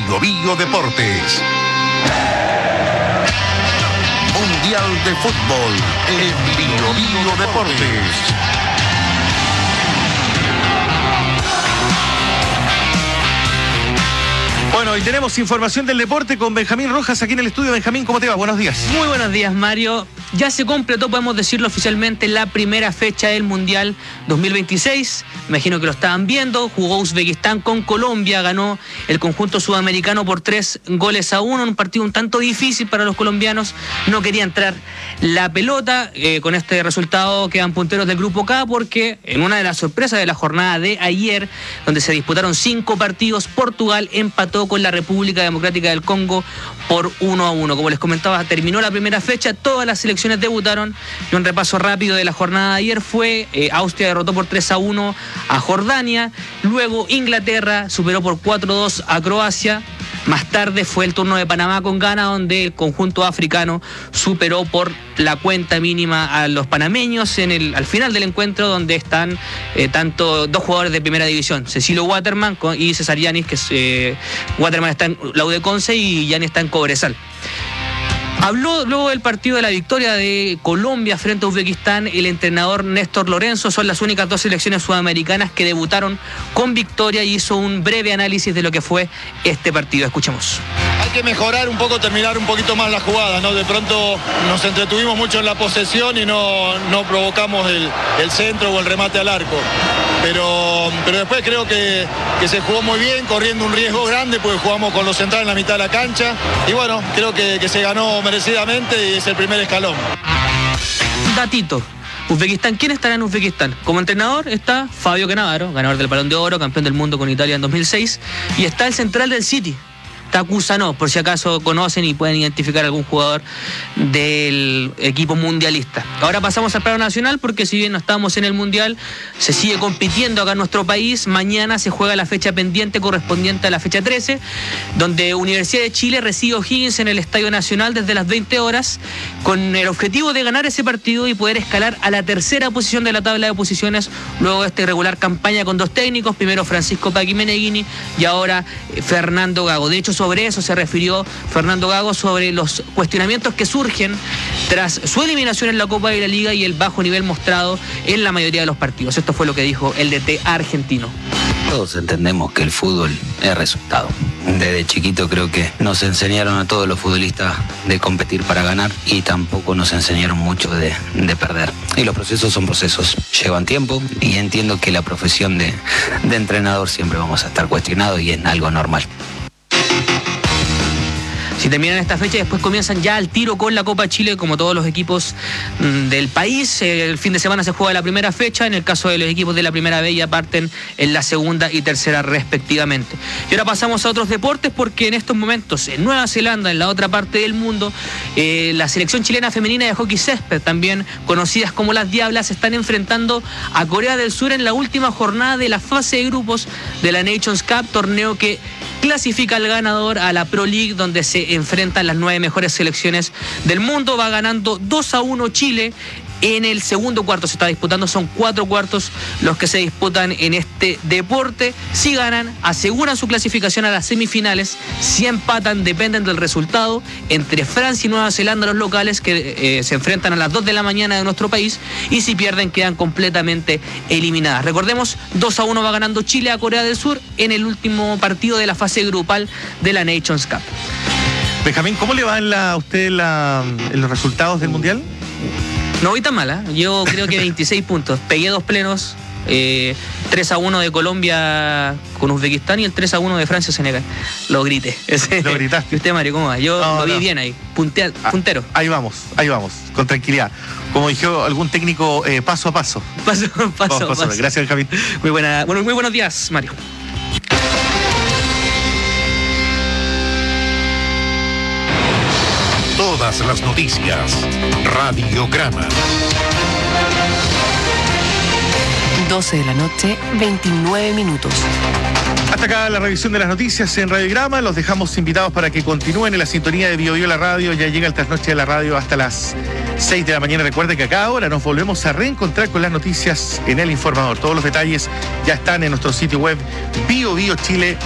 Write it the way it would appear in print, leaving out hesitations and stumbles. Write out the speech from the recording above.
Bio Bio Deportes. Mundial de Fútbol en Bio Bio Deportes. Bueno, y tenemos información del deporte con Benjamín Rojas aquí en el estudio. Benjamín, ¿cómo te va? Buenos días. Muy buenos días, Mario. Ya se completó, podemos decirlo oficialmente, la primera fecha del Mundial 2026. Imagino que lo estaban viendo. Jugó Uzbekistán con Colombia, ganó el conjunto sudamericano por 3-1 en un partido un tanto difícil para los colombianos. No quería entrar la pelota. Con este resultado quedan punteros del grupo K, porque en una de las sorpresas de la jornada de ayer, donde se disputaron 5 partidos, Portugal empató con la República Democrática del Congo por 1-1. Como les comentaba, terminó la primera fecha, todas las selecciones debutaron. Y un repaso rápido de la jornada de ayer fue: Austria derrotó por 3-1 a Jordania, luego Inglaterra superó por 4-2 a Croacia. Más tarde fue el turno de Panamá con Ghana, donde el conjunto africano superó por la cuenta mínima a los panameños al final del encuentro, donde están dos jugadores de primera división, Cecilio Waterman y César Yanis, que Waterman está en la U de Conce y Yanis está en Cobresal. Habló luego del partido de la victoria de Colombia frente a Uzbekistán el entrenador Néstor Lorenzo. Son las únicas 2 selecciones sudamericanas que debutaron con victoria, y hizo un breve análisis de lo que fue este partido. Escuchemos. Hay que mejorar un poco, terminar un poquito más la jugada, ¿no? De pronto nos entretuvimos mucho en la posesión y no provocamos el centro o el remate al arco. Pero después creo que se jugó muy bien, corriendo un riesgo grande, porque jugamos con los centrales en la mitad de la cancha. Y bueno, creo que se ganó merecidamente y es el primer escalón. Datito. Uzbekistán, ¿quién estará en Uzbekistán? Como entrenador está Fabio Cannavaro, ganador del Balón de Oro, campeón del mundo con Italia en 2006, y está el central del City, Takusanov, por si acaso conocen y pueden identificar algún jugador del equipo mundialista. Ahora pasamos al plano nacional, porque si bien no estamos en el Mundial, se sigue compitiendo acá en nuestro país. Mañana se juega la fecha pendiente correspondiente a la fecha 13, donde Universidad de Chile recibe a O'Higgins en el Estadio Nacional desde las 20 horas, con el objetivo de ganar ese partido y poder escalar a la tercera posición de la tabla de posiciones, luego de esta irregular campaña con 2 técnicos, primero Francisco Paqui Meneghini y ahora Fernando Gago. De hecho, sobre eso se refirió Fernando Gago, sobre los cuestionamientos que surgen tras su eliminación en la Copa de la Liga y el bajo nivel mostrado en la mayoría de los partidos. Esto fue lo que dijo el DT argentino. Todos entendemos que el fútbol es resultado. Desde chiquito creo que nos enseñaron a todos los futbolistas de competir para ganar, y tampoco nos enseñaron mucho de perder. Y los procesos son procesos, llevan tiempo, y entiendo que la profesión de entrenador siempre vamos a estar cuestionados, y es algo normal. Si terminan esta fecha, después comienzan ya al tiro con la Copa Chile, como todos los equipos del país. El fin de semana se juega la primera fecha. En el caso de los equipos de la primera B, ya parten en la segunda y tercera respectivamente. Y ahora pasamos a otros deportes, porque en estos momentos en Nueva Zelanda, en la otra parte del mundo, la selección chilena femenina de hockey césped, también conocidas como las Diablas, están enfrentando a Corea del Sur en la última jornada de la fase de grupos de la Nations Cup, torneo que clasifica al ganador a la Pro League, donde se enfrentan las 9 mejores selecciones del mundo. Va ganando 2-1 Chile. En el segundo cuarto se está disputando, son 4 cuartos los que se disputan en este deporte. Si ganan, aseguran su clasificación a las semifinales. Si empatan, dependen del resultado entre Francia y Nueva Zelanda, los locales, que se enfrentan a las 2 de la mañana de nuestro país. Y si pierden, quedan completamente eliminadas. Recordemos, 2-1 va ganando Chile a Corea del Sur en el último partido de la fase grupal de la Nations Cup. Benjamín, ¿cómo le va a usted en los resultados del Mundial? No voy tan mala, yo creo que 26 puntos. Pegué 2 plenos, 3-1 de Colombia con Uzbekistán y el 3-1 de Francia-Senegal. Lo grité. Lo gritaste. ¿Y usted, Mario, cómo va? Yo lo vi bien ahí, puntero. Ahí vamos, con tranquilidad. Como dijo algún técnico, paso a paso. Paso a paso. Gracias, Benjamín. Muy buenos días, Mario. Todas las noticias. Radiograma. 12 de la noche, 29 minutos. Hasta acá la revisión de las noticias en Radiograma. Los dejamos invitados para que continúen en la sintonía de Bio Bio la radio. Ya llega el trasnoche de la radio hasta las 6 de la mañana. Recuerden que a cada hora nos volvemos a reencontrar con las noticias en El Informador. Todos los detalles ya están en nuestro sitio web Bio Bio Chile.